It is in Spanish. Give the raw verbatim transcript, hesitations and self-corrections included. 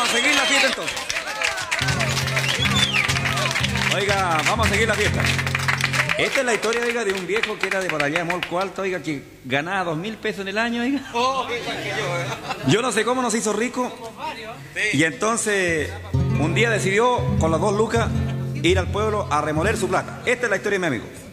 vamos a seguir la fiesta entonces. Oiga, vamos a seguir la fiesta. Esta es la historia, oiga, de un viejo que era de por allá de Molco Alto, oiga, que ganaba dos mil pesos en el año, oiga. Oh, igual que yo, ¿eh? Yo no sé cómo nos hizo rico. Y entonces, un día decidió, con las dos lucas, ir al pueblo a remoler su plata. Esta es la historia de mi amigo.